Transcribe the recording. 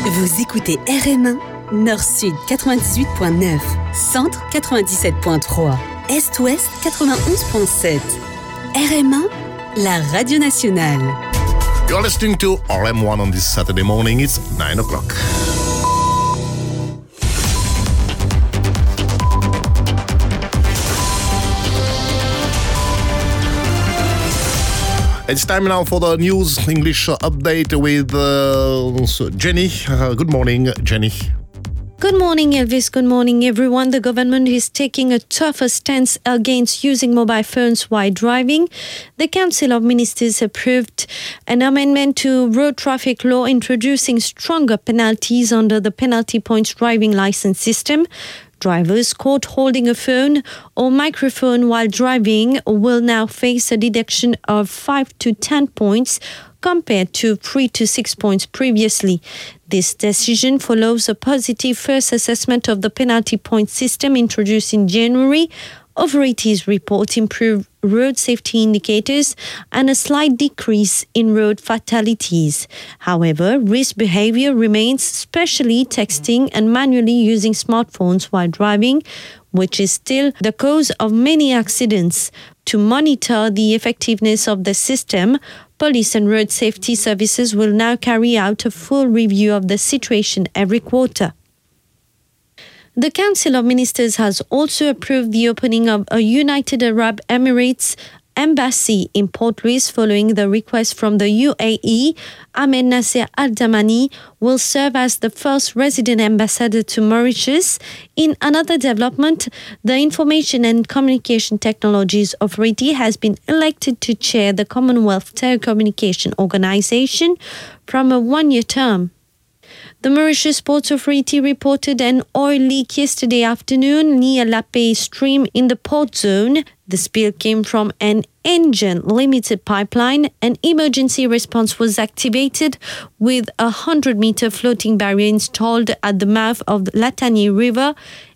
Vous écoutez RM1, Nord-Sud 98.9, Centre 97.3, Est-Ouest 91.7. RM1, la radio nationale. You're listening to RM1 on this Saturday morning. It's 9 o'clock. It's time now for the news English update with Jenny. Good morning, Jenny. Good morning, Elvis. Good morning, everyone. The government is taking a tougher stance against using mobile phones while driving. The Council of Ministers approved an amendment to road traffic law introducing stronger penalties under the penalty points driving license system. Drivers caught holding a phone or microphone while driving will now face a deduction of 5 to 10 points compared to 3 to 6 points previously. This decision follows a positive first assessment of the penalty point system introduced in January. Authorities report improved road safety indicators and a slight decrease in road fatalities. However, risk behavior remains, especially texting and manually using smartphones while driving, which is still the cause of many accidents. To monitor the effectiveness of the system, police and road safety services will now carry out a full review of the situation every quarter. The Council of Ministers has also approved the opening of a United Arab Emirates embassy in Port Louis following the request from the UAE. Ahmed Nasser Al-Damani will serve as the first resident ambassador to Mauritius. In another development, the Information and Communication Technologies Authority has been elected to chair the Commonwealth Telecommunication Organization from a one-year term. The Mauritius Ports Authority reported an oil leak yesterday afternoon near La Paix Stream in the port zone. The spill came from an engine-limited pipeline. An emergency response was activated with a 100-meter floating barrier installed at the mouth of the Latanier River.